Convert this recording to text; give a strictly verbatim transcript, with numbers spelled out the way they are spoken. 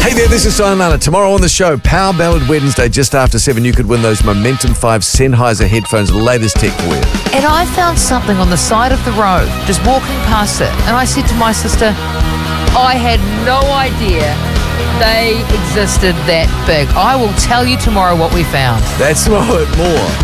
Hey there, this is Simon. Tomorrow on the show, Power Ballad Wednesday, just after seven, you could win those Momentum five Sennheiser headphones, the latest tech for you. And I found something on the side of the road, just walking past it, and I said to my sister, I had no idea they existed that big. I will tell you tomorrow what we found. That's more. more.